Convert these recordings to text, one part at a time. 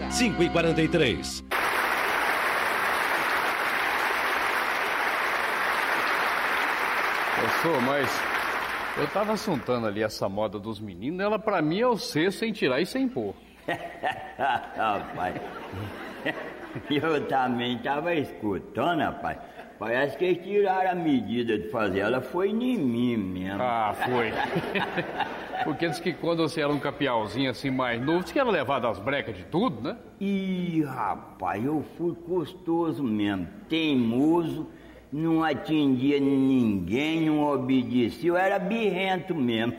5h43. Mas eu tava assuntando ali essa moda dos meninos, ela pra mim é o ser sem tirar e sem pôr. Rapaz, eu também tava escutando, rapaz. Parece que eles tiraram a medida de fazer ela, foi em mim mesmo. Ah, foi. Porque diz que quando você era um capialzinho assim mais novo, diz que era levado às brecas de tudo, né? Ih, rapaz, eu fui custoso mesmo, teimoso, não atendia ninguém, não obedecia, eu era birrento mesmo.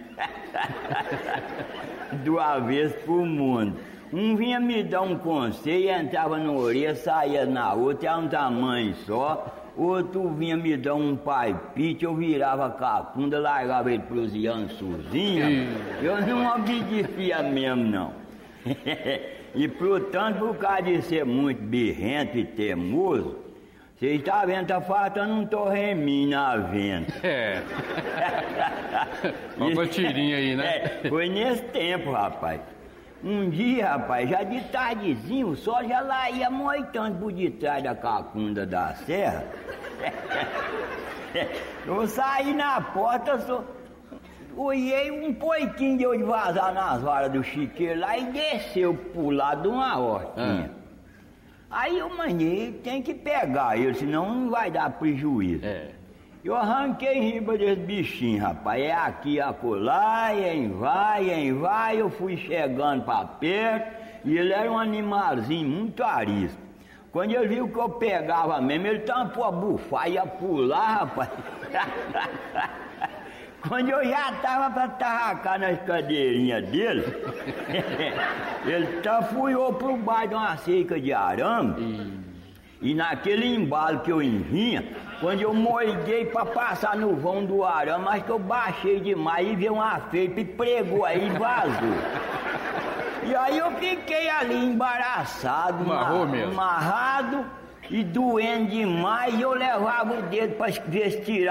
Do avesso pro mundo. Um vinha me dar um conselho, entrava na orelha, saía na outra, era um tamanho só. Outro vinha me dar um palpite, eu virava a cacunda, largava ele pros Iançuzinhos. Eu não obedecia mesmo, não. E portanto, por causa de ser muito birrento e teimoso, vocês estão vendo, tá faltando um torreminho na venda. É. Uma tirinha aí, né? Foi nesse tempo, rapaz. Um dia, rapaz, já de tardezinho, o sol já lá ia moitando por detrás da cacunda da serra. Eu saí na porta, olhei um poiquinho deu de vazar nas varas do chiqueiro lá e desceu pro lado de uma hortinha. Aí eu manhei, tem que pegar ele, senão não vai dar prejuízo. Eu arranquei em riba desse bichinho, rapaz. É aqui, acolá, vai. Eu fui chegando pra perto e ele era um animalzinho muito arisco. Quando ele viu que eu pegava mesmo, ele tampou a bufar, ia pular, rapaz. Quando eu já tava pra tarracar nas cadeirinhas dele, ele tafuiou pro baixo de uma cerca de arame. E naquele embalo que eu vinha, quando eu molguei pra passar no vão do arame, acho que eu baixei demais e veio uma feipa e pregou aí e vazou. E aí eu fiquei ali embaraçado, amarrado e doendo demais, e eu levava o dedo pra ver se tirava